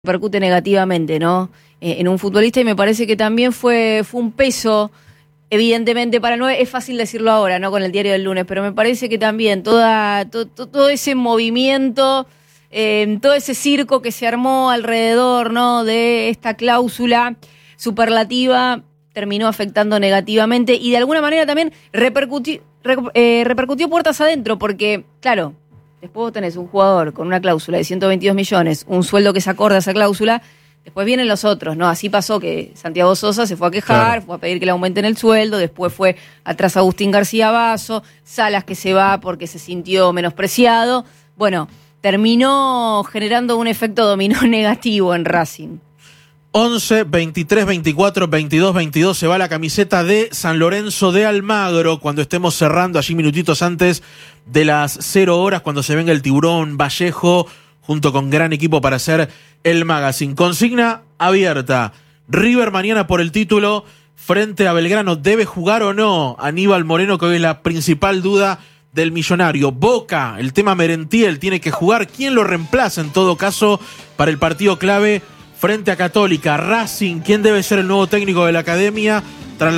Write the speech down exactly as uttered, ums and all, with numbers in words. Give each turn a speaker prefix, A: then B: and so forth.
A: repercute negativamente, ¿no? Eh, en un futbolista, y me parece que también fue, fue un peso, evidentemente, para no es fácil decirlo ahora, ¿no? Con el diario del lunes, pero me parece que también toda, to, to, todo ese movimiento, eh, todo ese circo que se armó alrededor, ¿no? De esta cláusula superlativa terminó afectando negativamente y de alguna manera también repercutió, eh, repercutió puertas adentro, porque, claro, después vos tenés un jugador con una cláusula de ciento veintidós millones, un sueldo que se acorde a esa cláusula, después vienen los otros, ¿no? Así pasó que Santiago Sosa se fue a quejar, claro. fue a pedir que le aumenten el sueldo, después fue atrás Agustín García Basso, Salas que se va porque se sintió menospreciado. Bueno, terminó generando un efecto dominó negativo en Racing.
B: once, veintitrés, veinticuatro, veintidós, veintidós se va la camiseta de San Lorenzo de Almagro cuando estemos cerrando allí minutitos antes de las cero horas, cuando se venga el Tiburón Vallejo junto con gran equipo para hacer el magazine. Consigna abierta. River mañana por el título frente a Belgrano. ¿Debe jugar o no Aníbal Moreno, que hoy es la principal duda del millonario? Boca, el tema Merentiel, tiene que jugar. ¿Quién lo reemplaza en todo caso para el partido clave frente a Católica? Racing, ¿quién debe ser el nuevo técnico de la academia?